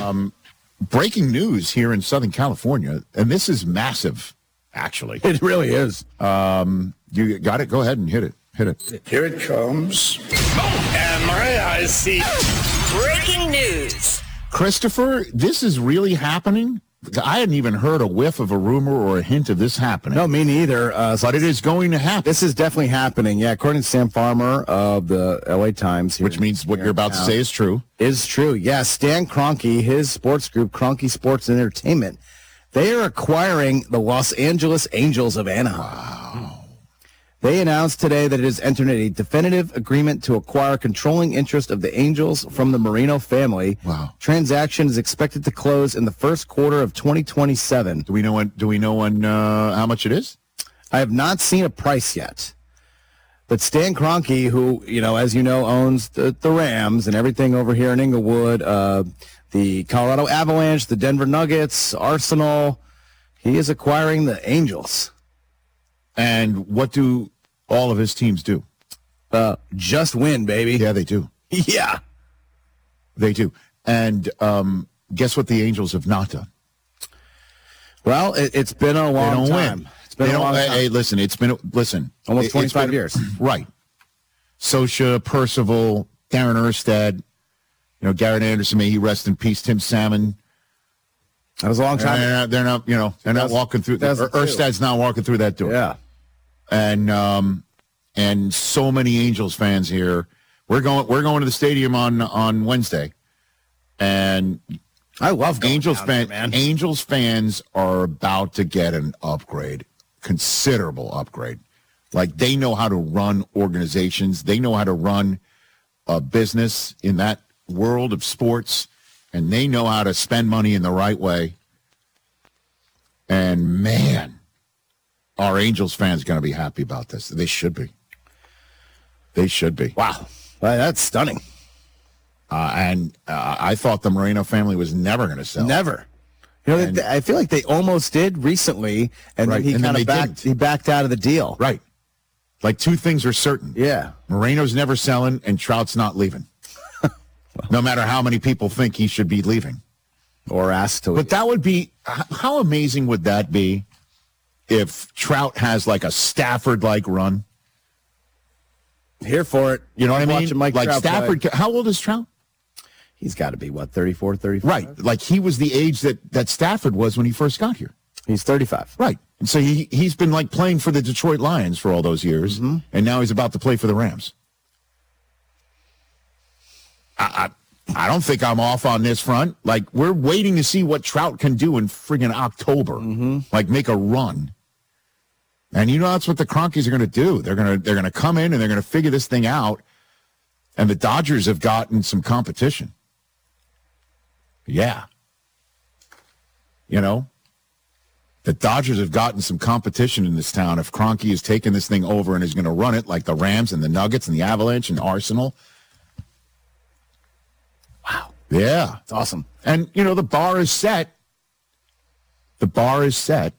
Breaking news here in Southern California, and this is massive, actually. It really is. You got it? Go ahead and hit it. Here it comes. And my eyes see. Breaking news. Christopher, this is really happening? I hadn't even heard a whiff of a rumor or a hint of this happening. No, me neither. But it is going to happen. This is definitely happening. Yeah, according to Sam Farmer of the LA Times. Which means what you're about to say is true. Is true. Yeah, Stan Kroenke, his sports group, Kroenke Sports and Entertainment, they are acquiring the Los Angeles Angels of Anaheim. Wow. They announced today that it has entered a definitive agreement to acquire controlling interest of the Angels from the Marino family. Wow. Transaction is expected to close in the first quarter of 2027. Do we know when how much it is? I have not seen a price yet. But Stan Kroenke, who, as you know, owns the Rams and everything over here in Inglewood, the Colorado Avalanche, the Denver Nuggets, Arsenal, he is acquiring the Angels. And what do all of his teams do? Just win, baby. Yeah, they do. Yeah. They do. And guess what the Angels have not done? Well, it's been a long time. Win. It's been a long time. Hey, listen, Almost 25 years. Right. Sosha, Percival, Darren Erstad, Garrett Anderson, may he rest in peace, Tim Salmon. That was a long time. They're not walking through. Erstad's not walking through that door. Yeah. And so many Angels fans here. We're going to the stadium on Wednesday, and I love going Angels down fans. there, man. Angels fans are about to get an upgrade, considerable upgrade. Like, they know how to run organizations. They know how to run a business in that world of sports, and they know how to spend money in the right way. And man, our Angels fans are going to be happy about this. They should be. Wow. That's stunning. I thought the Moreno family was never going to sell. Never. I feel like they almost did recently, and Right, then and then they he backed out of the deal. Right. Like, two things are certain. Yeah. Moreno's never selling, and Trout's not leaving. No matter how many people think he should be leaving. Or asked to leave. But that would be, how amazing would that be if Trout has like a Stafford-like run? Here for it. You know what I mean? Watching Mike like Trout Stafford, play. how old is Trout? He's got to be, 34, 35? Right. Like, he was the age that Stafford was when he first got here. He's 35. Right. And so he's been like playing for the Detroit Lions for all those years, and now he's about to play for the Rams. I don't think I'm off on this front. Like, we're waiting to see what Trout can do in friggin' October. Like, make a run. And that's what the Kroenkes are going to do. They're going to come in and they're going to figure this thing out. And the Dodgers have gotten some competition. Yeah. The Dodgers have gotten some competition in this town. If Kroenke is taking this thing over and is going to run it like the Rams and the Nuggets and the Avalanche and Arsenal. Wow. Yeah. It's awesome. And, the bar is set. The bar is set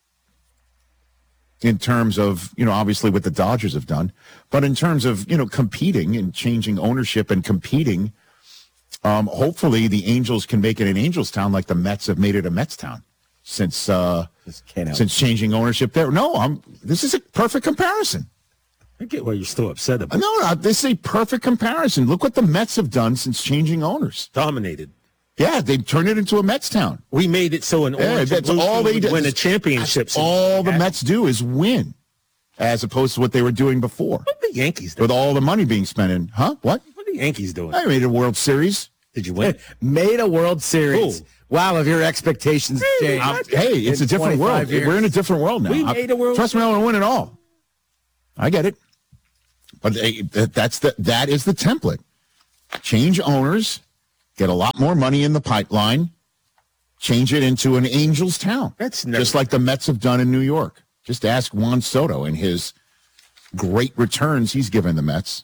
in terms of, obviously what the Dodgers have done. But in terms of, competing and changing ownership and competing, hopefully the Angels can make it an Angels town like the Mets have made it a Mets town since changing ownership there. No, this is a perfect comparison. I get why you're still upset about it. No, this is a perfect comparison. Look what the Mets have done since changing owners. Dominated. Yeah, they've turned it into a Mets town. We made it so an orange that's all they do. win a championship. All the Mets do is win, as opposed to what they were doing before. What the Yankees doing? With all the money being spent in. Huh? What? What are the Yankees doing? I made a World Series. Did you win? Made a World Series. Ooh. Wow, have your expectations changed? Hey, it's a different world. Years. We're in a different world now. We made a World Trust me, I want to win it all. I get it. But that is the template. Change owners, get a lot more money in the pipeline, change it into an Angels town. That's never, just like the Mets have done in New York. Just ask Juan Soto and his great returns he's given the Mets.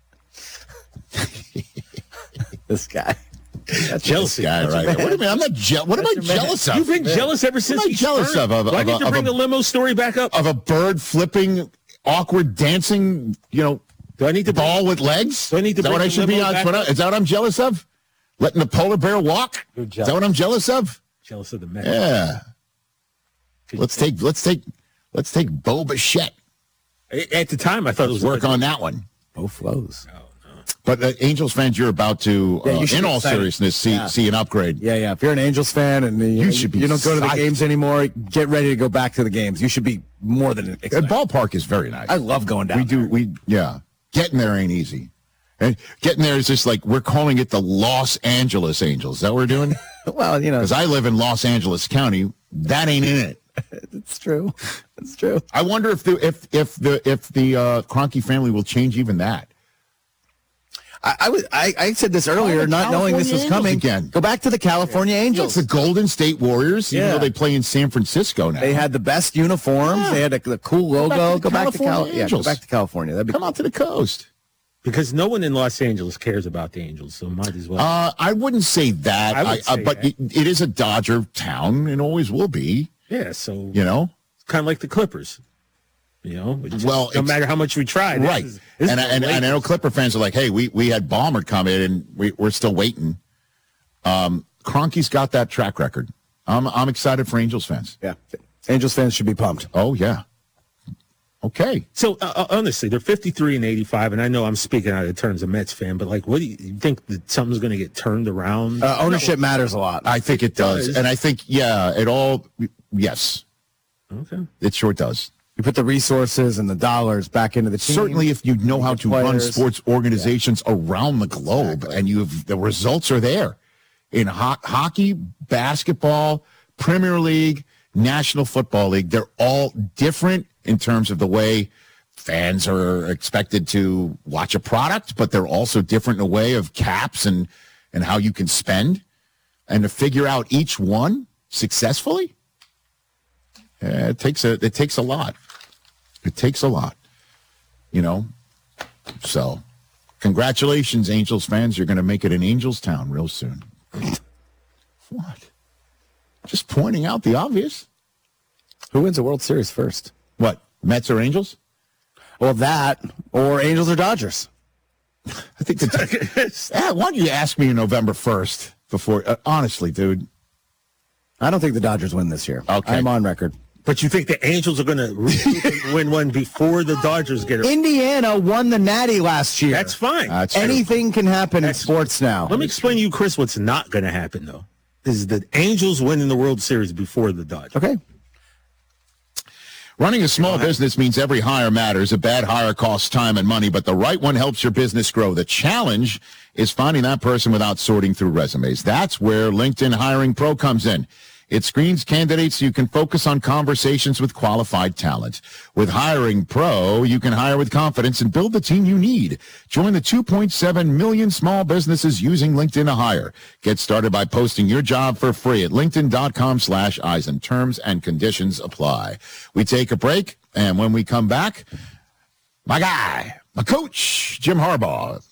This guy. That's jealousy. Guy, right? What do you mean? I'm not what am I jealous of? You've been jealous ever since. What am I jealous of? Do I need to bring the limo story back up? Of a bird flipping, awkward dancing, do I need to ball with legs? Do I need to is that what I should be on? Is that what I'm jealous of? Letting the polar bear walk? You're Is that what I'm jealous of? Jealous of the Mets. Yeah. Let's take Bo Bichette. At the time, I thought it was Work on that one. Bo flows. But Angels fans, you're about to, you should in be all excited. seriousness, see an upgrade. Yeah. If you're an Angels fan and You should be you don't go to the psyched. games anymore, get ready to go back to the games. You should be more than The excited. ballpark is very nice. I love going down. Getting there ain't easy. And getting there is just like, we're calling it the Los Angeles Angels. Is that what we're doing? Well, Because I live in Los Angeles County. That ain't in it. it's true. It's true. I wonder if the Kroenke family will change even that. I said this earlier, the not knowing this was California coming. Angels again. Go back to the California It's Angels. the Golden State Warriors, even Yeah. though they play in San Francisco now. They had the best uniforms. Yeah. They had the cool logo. Go back to the California Go Angels. back to California. That'd be Come out to the coast. Because no one in Los Angeles cares about the Angels, so might as well. I wouldn't say that, I would say but that. it is a Dodger town and always will be. Yeah, so It's kind of like the Clippers. It's Well, no it's- matter how much we try. Right. And I know Clipper fans are like, hey, we had Ballmer come in and we're still waiting. Kroenke's got that track record. I'm excited for Angels fans. Yeah. Angels fans should be pumped. Oh, yeah. Okay. So honestly, they're 53 and 85, and I know I'm speaking out of terms of Mets fan, but like, what do you think that something's going to get turned around? Ownership matters a lot. I think it does. does. And I think, yes, Okay. it sure does. You put the resources and the dollars back into the team. Certainly, if you know how to run players. sports organizations around the globe, and the results are there in hockey, basketball, Premier League, National Football League. They're all different in terms of the way fans are expected to watch a product, but they're also different in a way of caps and how you can spend, and to figure out each one successfully. It takes a lot. It takes a lot, So, congratulations, Angels fans. You're going to make it an Angels town real soon. What? Just pointing out the obvious. Who wins the World Series first? What? Mets or Angels? Well, that or Angels or Dodgers. I think why don't you ask me November 1st before? Honestly, dude. I don't think the Dodgers win this year. Okay. I'm on record. But you think the Angels are going to win one before the Dodgers get it? Indiana won the Natty last year. That's fine. That's true. Anything can happen in sports now. Let me explain to you, Chris, what's not going to happen, though, is the Angels winning the World Series before the Dodgers. Okay. Running a small business means every hire matters. A bad hire costs time and money, but the right one helps your business grow. The challenge is finding that person without sorting through resumes. That's where LinkedIn Hiring Pro comes in. It screens candidates so you can focus on conversations with qualified talent. With Hiring Pro, you can hire with confidence and build the team you need. Join the 2.7 million small businesses using LinkedIn to hire. Get started by posting your job for free at linkedin.com/Eisen. Terms and conditions apply. We take a break, and when we come back, my guy, my coach, Jim Harbaugh.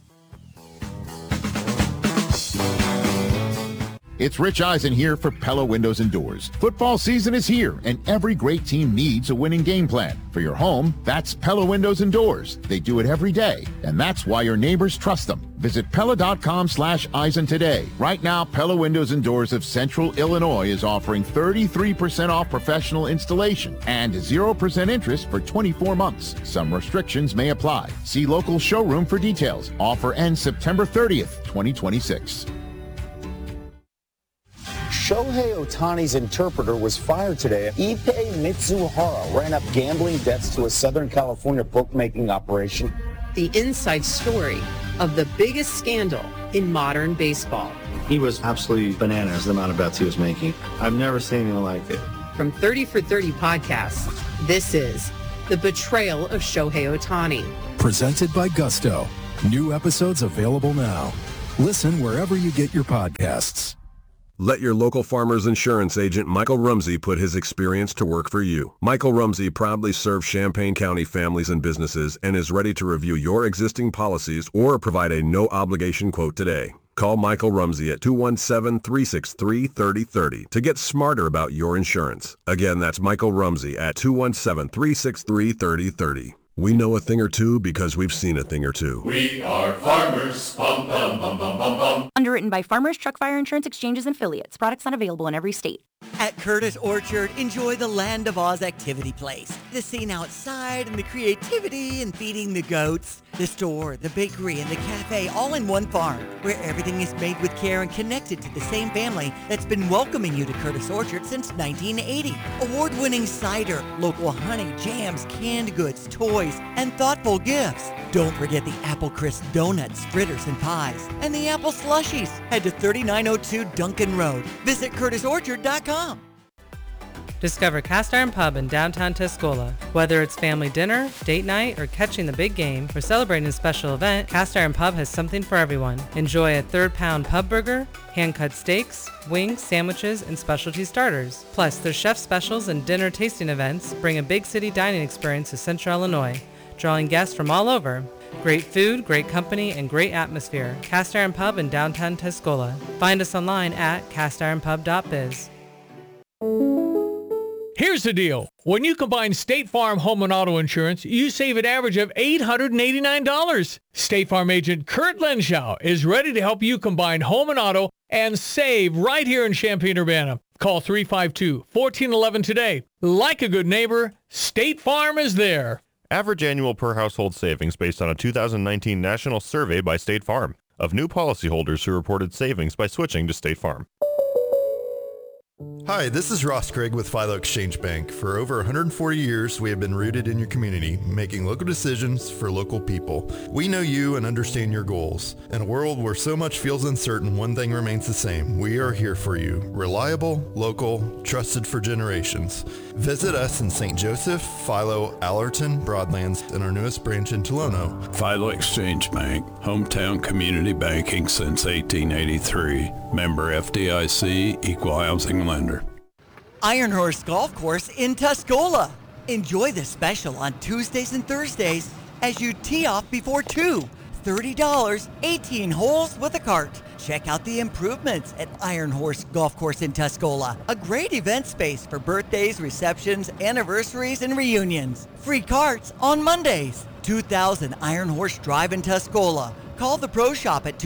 It's Rich Eisen here for Pella Windows and Doors. Football season is here, and every great team needs a winning game plan. For your home, that's Pella Windows and Doors. They do it every day, and that's why your neighbors trust them. Visit Pella.com/Eisen today. Right now, Pella Windows and Doors of Central Illinois is offering 33% off professional installation and 0% interest for 24 months. Some restrictions may apply. See local showroom for details. Offer ends September 30th, 2026. Shohei Ohtani's interpreter was fired today. Ippei Mitsuhara ran up gambling debts to a Southern California bookmaking operation. The inside story of the biggest scandal in modern baseball. He was absolutely bananas, the amount of bets he was making. I've never seen anything like it. From 30 for 30 podcasts, this is The Betrayal of Shohei Ohtani. Presented by Gusto. New episodes available now. Listen wherever you get your podcasts. Let your local Farmers Insurance agent Michael Rumsey put his experience to work for you. Michael Rumsey proudly serves Champaign County families and businesses and is ready to review your existing policies or provide a no-obligation quote today. Call Michael Rumsey at 217-363-3030 to get smarter about your insurance. Again, that's Michael Rumsey at 217-363-3030. We know a thing or two because we've seen a thing or two. We are farmers. Bum, bum, bum, bum, bum, bum. Underwritten by Farmers Truck Fire Insurance Exchanges and Affiliates. Products not available in every state. At Curtis Orchard, enjoy the Land of Oz activity place. The scene outside and the creativity and feeding the goats. The store, the bakery, and the cafe all in one farm, where everything is made with care and connected to the same family that's been welcoming you to Curtis Orchard since 1980. Award-winning cider, local honey, jams, canned goods, toys, and thoughtful gifts. Don't forget the Apple Crisp donuts, fritters, and pies, and the apple slushies. Head to 3902 Duncan Road. Visit CurtisOrchard.com. Discover Cast Iron Pub in downtown Tuscola. Whether it's family dinner, date night, or catching the big game, or celebrating a special event, Cast Iron Pub has something for everyone. Enjoy a third-pound pub burger, hand-cut steaks, wings, sandwiches, and specialty starters. Plus, their chef specials and dinner tasting events bring a big city dining experience to Central Illinois, drawing guests from all over. Great food, great company, and great atmosphere. Cast Iron Pub in downtown Tuscola. Find us online at castironpub.biz. Here's the deal. When you combine State Farm home and auto insurance, you save an average of $889. State Farm agent Kurt Lenschow is ready to help you combine home and auto and save right here in Champaign-Urbana. Call 352-1411 today. Like a good neighbor, State Farm is there. Average annual per household savings based on a 2019 national survey by State Farm of new policyholders who reported savings by switching to State Farm. Hi, this is Ross Craig with Philo Exchange Bank. For over 140 years, we have been rooted in your community, making local decisions for local people. We know you and understand your goals. In a world where so much feels uncertain, one thing remains the same. We are here for you. Reliable, local, trusted for generations. Visit us in St. Joseph, Philo, Allerton, Broadlands, and our newest branch in Tolono. Philo Exchange Bank, hometown community banking since 1883. Member FDIC, equal housing lender. Iron Horse Golf Course in Tuscola. Enjoy the special on Tuesdays and Thursdays as you tee off before 2. $30, 18 holes with a cart. Check out the improvements at Iron Horse Golf Course in Tuscola. A great event space for birthdays, receptions, anniversaries, and reunions. Free carts on Mondays. 2000 Iron Horse Drive in Tuscola. Call the Pro Shop at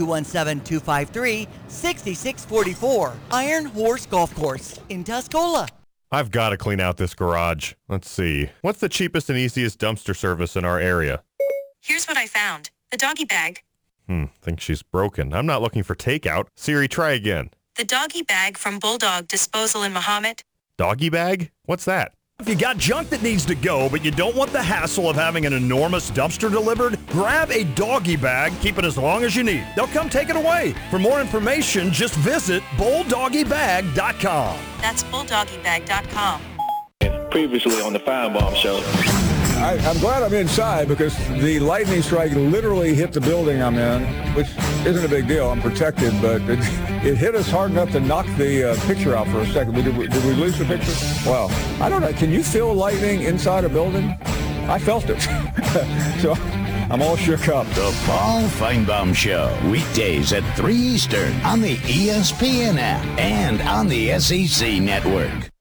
217-253-6644. Iron Horse Golf Course in Tuscola. I've got to clean out this garage. Let's see. What's the cheapest and easiest dumpster service in our area? Here's what I found. The doggy bag. Think she's broken. I'm not looking for takeout. Siri, try again. The doggy bag from Bulldog Disposal in Mahomet. Doggy bag? What's that? If you got junk that needs to go, but you don't want the hassle of having an enormous dumpster delivered, grab a doggy bag, keep it as long as you need. They'll come take it away. For more information, just visit bulldoggybag.com. That's bulldoggybag.com. Previously on the Firebomb Show. I'm glad I'm inside because the lightning strike literally hit the building I'm in, which isn't a big deal. I'm protected, but it hit us hard enough to knock the picture out for a second. Did we lose the picture? Well, I don't know. Can you feel lightning inside a building? I felt it. So I'm all shook up. The Paul Feinbaum Show, weekdays at 3 Eastern on the ESPN app and on the SEC Network.